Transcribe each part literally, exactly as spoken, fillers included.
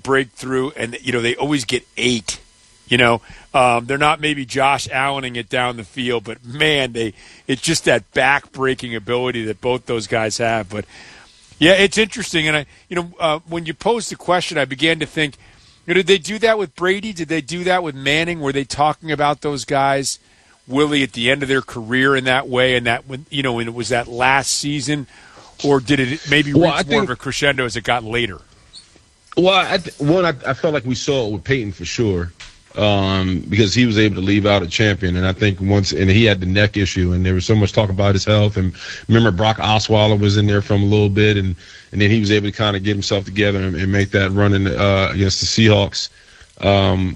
break through, and, you know, they always get eight. You know, um, they're not maybe Josh Allening it down the field, but, man, they it's just that back-breaking ability that both those guys have. But, yeah, it's interesting. And, I, you know, uh, when you posed the question, I began to think, you know, did they do that with Brady? Did they do that with Manning? Were they talking about those guys, Willie, at the end of their career in that way, and that, when you know, when it was that last season? Or did it maybe reach well, more think, of a crescendo as it got later? Well, I th- one, I, I felt like we saw it with Peyton for sure. Um, because he was able to leave out a champion. And I think once, and he had the neck issue, and there was so much talk about his health. And remember, Brock Osweiler was in there from a little bit, and, and then he was able to kind of get himself together and, and make that run in, uh, against the Seahawks. Um,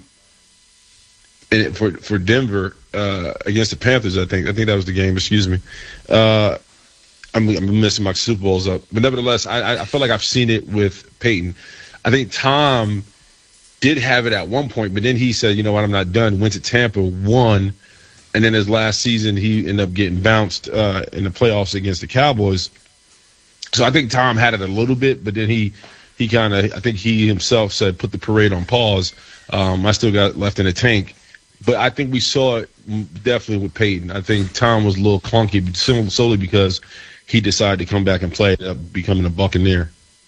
and for for Denver uh, against the Panthers, I think I think that was the game. Excuse me. Uh, I'm, I'm messing my Super Bowls up, but nevertheless, I, I feel like I've seen it with Peyton. I think Tom did have it at one point, but then he said, you know what, I'm not done. Went to Tampa, won, and then his last season he ended up getting bounced uh, in the playoffs against the Cowboys. So I think Tom had it a little bit, but then he he kind of, I think he himself said, put the parade on pause. Um, I still got left in the tank. But I think we saw it definitely with Peyton. I think Tom was a little clunky solely because he decided to come back and play, uh, becoming a Buccaneer.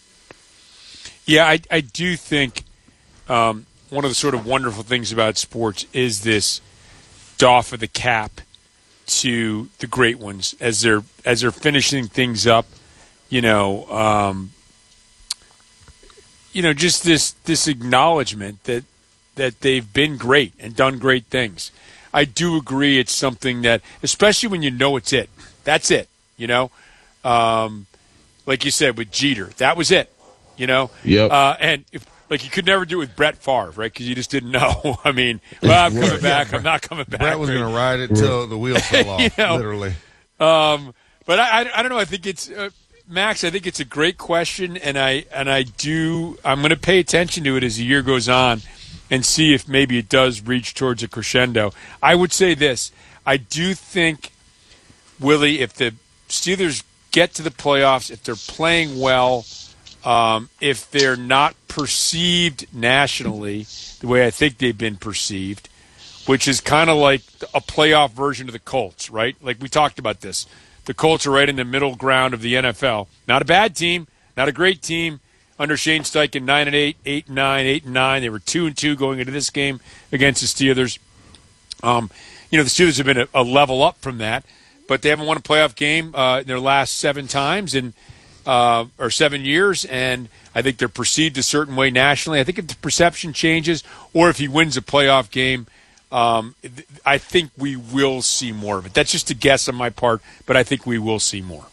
Yeah, I, I do think um, one of the sort of wonderful things about sports is this doff of the cap to the great ones as they're as they're finishing things up. You know, um, you know, just this this acknowledgement that that they've been great and done great things. I do agree it's something that, especially when you know it's it. That's it, you know. Um, like you said with Jeter, that was it, you know. Yep. Uh, and if, like you could never do it with Brett Favre, right? Because you just didn't know. I mean, well, I'm coming right. back. Yeah, I'm not coming back. Brett was going to ride it until the wheels fell off, you know? literally. Um, but I, I, I don't know. I think it's uh, Max. I think it's a great question, and I and I do. I'm going to pay attention to it as the year goes on, and see if maybe it does reach towards a crescendo. I would say this. I do think, Willie, if the Steelers get to the playoffs, if they're playing well, um, if they're not perceived nationally the way I think they've been perceived, which is kind of like a playoff version of the Colts, right? Like we talked about this. The Colts are right in the middle ground of the N F L. Not a bad team, not a great team. Under Shane Steichen, nine and eight, eight and nine, eight and nine. They were two and two going into this game against the Steelers. Um, you know, the Steelers have been a, a level up from that, but they haven't won a playoff game uh, in their last seven times and uh, or seven years, and I think they're perceived a certain way nationally. I think if the perception changes, or if he wins a playoff game, um, I think we will see more of it. That's just a guess on my part, but I think we will see more.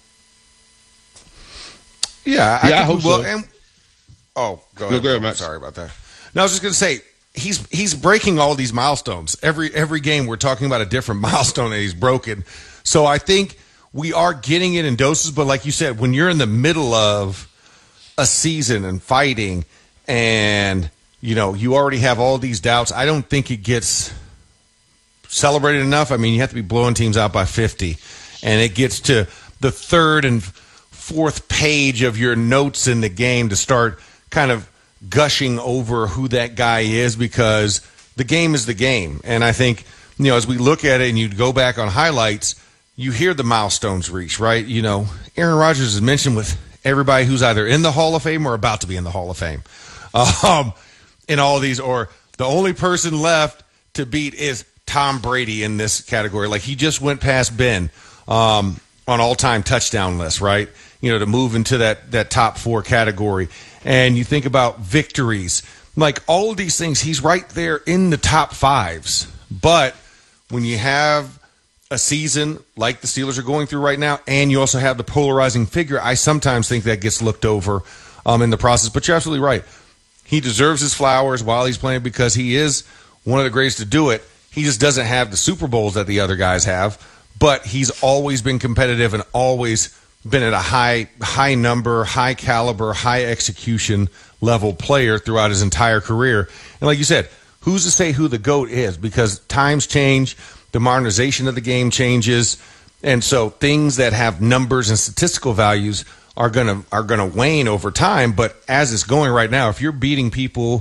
Yeah, I, yeah, I think hope we will. so. And, oh, go No, ahead. go ahead, Matt. Sorry about that. No, I was just going to say, he's he's breaking all these milestones. Every every game we're talking about a different milestone that he's broken. So I think we are getting it in doses, but like you said, when you're in the middle of a season and fighting and, you know, you already have all these doubts, I don't think it gets celebrated enough. I mean, you have to be blowing teams out by fifty, and it gets to the third and fourth page of your notes in the game to start kind of gushing over who that guy is, because the game is the game. And I think, you know, as we look at it and you go back on highlights, you hear the milestones reach, right? You know, Aaron Rodgers is mentioned with everybody who's either in the Hall of Fame or about to be in the Hall of Fame. Um, in all these, or the only person left to beat is Tom Brady in this category. Like, he just went past Ben um, on all-time touchdown list, right? You know, to move into that that top four category. And you think about victories, like all of these things, he's right there in the top fives. But when you have a season like the Steelers are going through right now, and you also have the polarizing figure, I sometimes think that gets looked over um, in the process. But you're absolutely right. He deserves his flowers while he's playing because he is one of the greatest to do it. He just doesn't have the Super Bowls that the other guys have, but he's always been competitive and always been at a high high number, high caliber, high execution level player throughout his entire career. And like you said, who's to say who the GOAT is? Because times change, the modernization of the game changes, and so things that have numbers and statistical values are gonna are gonna wane over time. But as it's going right now, if you're beating people